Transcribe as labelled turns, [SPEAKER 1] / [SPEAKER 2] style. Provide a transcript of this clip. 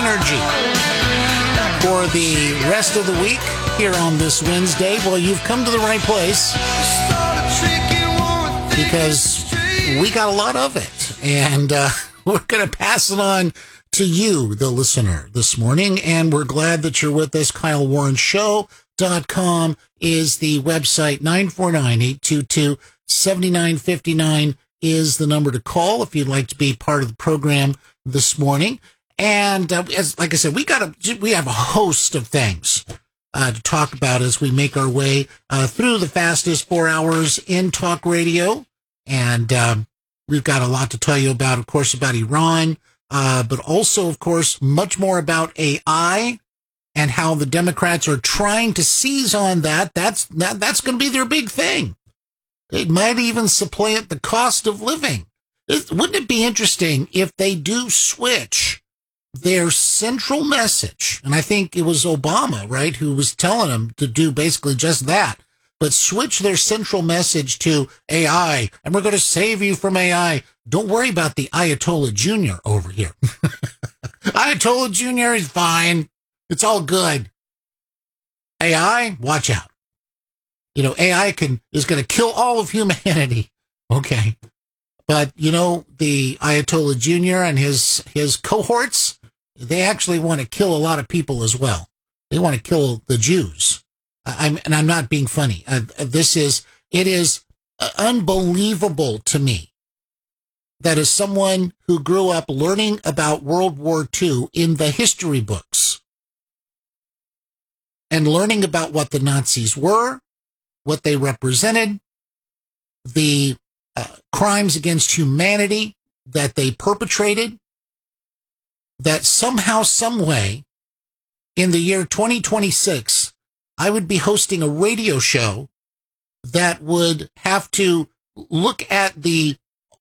[SPEAKER 1] energy for the rest of the week here on this Wednesday. Well, you've come to the right place because we got a lot of it, and we're going to pass it on to you, the listener, this morning, and we're glad that you're with us. KyleWarrenShow.com is the website. 949-822-7959 is the number to call if you'd like to be part of the program this morning. And like I said, we have a host of things to talk about as we make our way through the fastest 4 hours in talk radio. And we've got a lot to tell you about, of course, about Iran, but also, of course, much more about AI and how the Democrats are trying to seize on that. That's going to be their big thing. It might even supplant the cost of living. Wouldn't it be interesting if they do switch their central message? And I think it was Obama, right, who was telling them to do basically just that. But switch their central message to AI, and we're going to save you from AI. Don't worry about the Ayatollah Jr. over here. Ayatollah Jr. is fine. It's all good. AI, watch out. You know, AI is going to kill all of humanity. Okay. But, you know, the Ayatollah Jr. and his cohorts, they actually want to kill a lot of people as well. They want to kill the Jews. I'm not being funny. It is unbelievable to me that as someone who grew up learning about World War II in the history books and learning about what the Nazis were, what they represented, the crimes against humanity that they perpetrated, that somehow, some way, in the year 2026, I would be hosting a radio show that would have to look at the